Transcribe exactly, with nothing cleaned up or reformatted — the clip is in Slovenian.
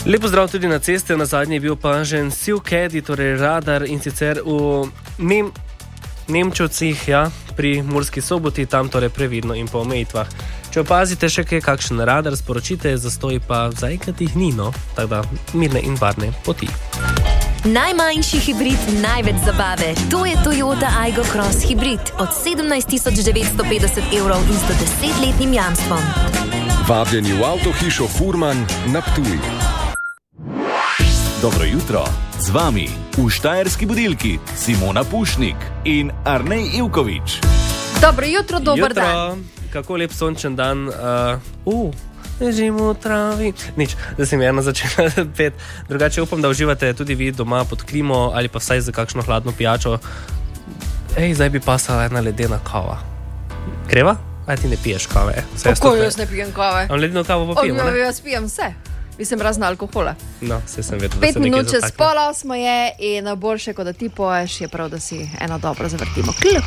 Lepo zdrav tudi na ceste, na zadnji je bil opažen siv caddy, torej radar, in sicer v Nem Nemčevcih, ja, pri Murski Soboti, tam torej previdno in po omejitvah. Če opazite še kaj, kakšen radar, sporočite, zastoj pa zaenkrat jih ni, no, tako da mirne in varne poti. Najmanjši hibrid, največ zabave. To je Toyota Aygo Cross Hybrid od sedemnajst tisoč devetsto petdeset evrov in sto desetletnim jamstvom. Vabljeni v avtohišo Furman na Ptuju. Dobro jutro, z vami v Štajerski budilki Simona Pušnik in Arnej Ivković. Dobro jutro, dober Jutro, dan. kako lep sončen dan. Uh, uh, ležimo v travi. Nič, da sem ena začela pet. Drugače upam, da uživate tudi vi doma pod klimo ali pa vsaj za kakšno hladno pijačo. Ej, zdaj bi pasala ena ledena kava. Greva? Aj ti ne piješ kave. Kako jaz ne pijem kave? Am ledeno kavo pa pijemo, ne? Jaz pijem vse. Mislim, razno alkohola. No, se sem vedel, da Pet se nekaj minut čez zatakne. pol osmo je in boljše, kot da ti poješ, je prav, da si eno dobro zavrtimo. Kljup.